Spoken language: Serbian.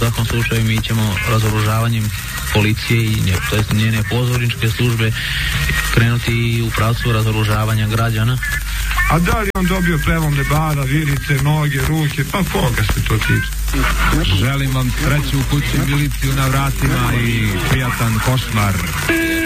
svakom slučaju mi ćemo razoružavanjem policije i njene pozorničke službe krenuti u pravcu razoružavanja građana. A da li on dobio prelomne bara, virice, noge, ruke, pa koga se to tiče? Želim vam sreću u kući, miliciju na vratima i prijatan košmar.